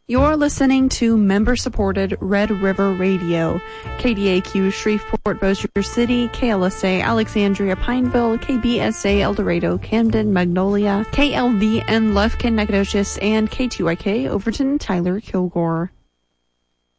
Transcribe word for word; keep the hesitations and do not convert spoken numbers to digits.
You're listening to member-supported Red River Radio, K D A Q Shreveport Bossier City, K L S A Alexandria Pineville, K B S A El Dorado Camden Magnolia, K L V N Lufkin Nacogdoches, and K two Y K Overton Tyler Kilgore.